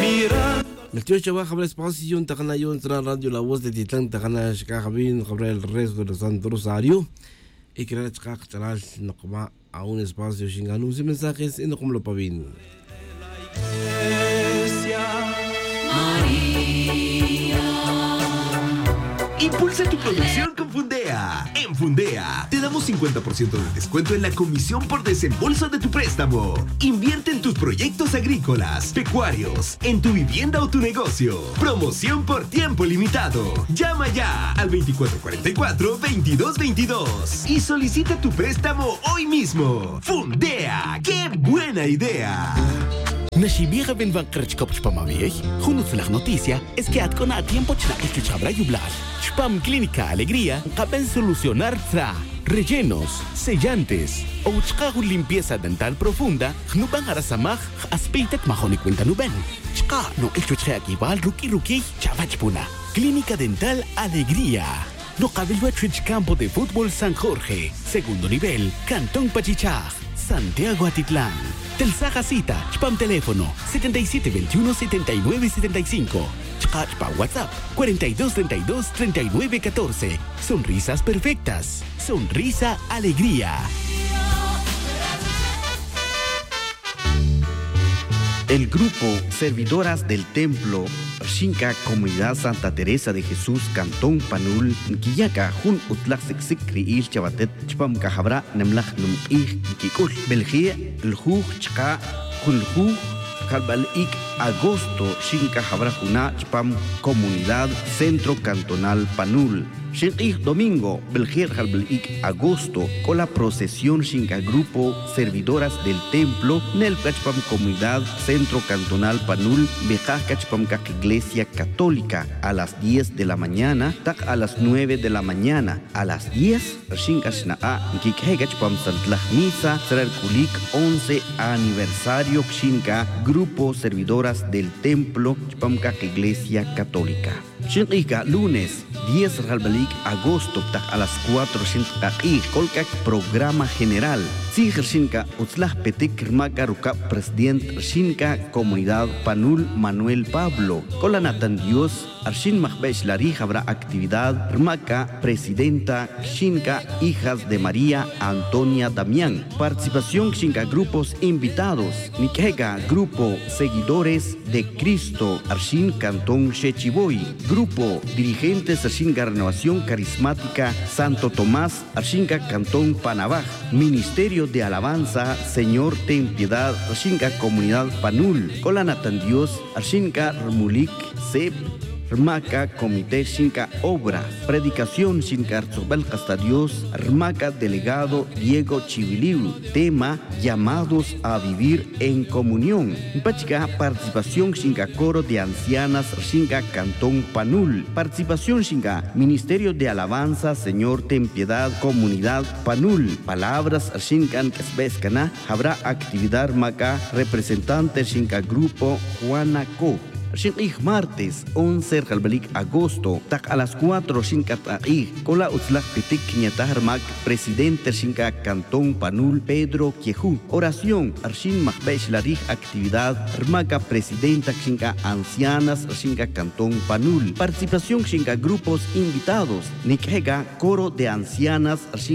El tío Chava Javier Espacio, Tacana yo entra radio La Voz de Titán, Tacana Shkajabin, Gabriel Rezo de Santo Rosario, y que era Chkaj Charal, Nokma, a un espacio sin anuncios y mensajes, y no como lo pavin. Impulsa tu producción con Fundea. En Fundea te damos 50% de descuento en la comisión por desembolso de tu préstamo. Invierte en tus proyectos agrícolas, pecuarios, en tu vivienda o tu negocio. Promoción por tiempo limitado. Llama ya al 2444-2222 y solicita tu préstamo hoy mismo. Fundea, ¡qué buena idea! Nashibira ben van krachkop chpamavich, junut la noticia es que atkona a tiempo chnakis chuchabra yublar. Chpam Clínica Alegría, caben solucionar tra, rellenos, sellantes, o chkagu limpieza dental profunda, nuban arasamaj, aspeitet mahoni cuenta nuben. Chka no elchuchakibal ruki chavachpuna. Clínica Dental Alegría. No cabello campo de fútbol San Jorge, segundo nivel, Cantón Pachichaj, Santiago Atitlán. Telsaja cita, Chpam teléfono 7721-7975. Chpa WhatsApp 4232-3914. Sonrisas perfectas. Sonrisa Alegría. El grupo Servidoras del Templo Shinka Comunidad Santa Teresa de Jesús Cantón Panul Nkiyaka Jun Utlak Sikri Il Chabatet Chpam Kahabra Nemlach Num Ich Kikul Belgia Lhuj Chka Kulhu Kalbal Ik Agosto Shinka Habra Juna Chpam Comunidad Centro Cantonal Panul Shinqih Domingo, Belgier Halbelik Agosto, con la procesión Shinka Grupo Servidoras del Templo, Nel Cachpam Comunidad Centro Cantonal Panul, Bejaj Cachpam Kak Iglesia Católica, a las 10 de la mañana, tak a las 9 de la mañana, a las 10, Shinka Shnaa, Kikhe Cachpam Santlach Misa, Serer Kulik 11 aniversario Shinka Grupo Servidoras del Templo, Chpam Kak Iglesia Católica. Shinqika lunes 10 Halbalik agosto a las 4 Shinqa Kolkak programa general. Sijer Shinka Utzlah Petik Rmaka Ruka presidente Shinka Comunidad Panul Manuel Pablo. Kolanatan Dios Arshin Mahbesh Lari habrá actividad Rmaka presidenta Shinka Hijas de María Antonia Damián. Participación Shinka grupos invitados. Nikega Grupo Seguidores de Cristo Arshin Cantón Shechiboy. Grupo Dirigentes Arshinga Renovación Carismática Santo Tomás Arshinga Cantón Panabaj. Ministerio de Alabanza Señor ten piedad Arshinga Comunidad Panul. Kolanatan Dios Arshinga Rmulik Sep Rmaka Comité Shinka Obra. Predicación Shinka Arzobel hasta Dios Rmaka Delegado Diego Chibiliu. Tema Llamados a vivir en comunión. Pachika Participación Shinka Coro de Ancianas Shinka Cantón Panul. Participación Shinka Ministerio de Alabanza Señor ten piedad Comunidad Panul. Palabras Shinkan Kesbeskana. Habrá actividad Maka Representante Shinka Grupo Juanaco. Shinqih martes 11 Halbalik agosto tak a las 4 Shinka Ta'i Kola Utzlak Pitik Ñataharmak presidente Shinka Cantón Panul Pedro Kiehu. Oración Arshin Mahbesh Larij actividad Rmaka presidenta Shinka Ancianas Shinka Cantón Panul. Participación Shinka grupos invitados Nikhega Coro de Ancianas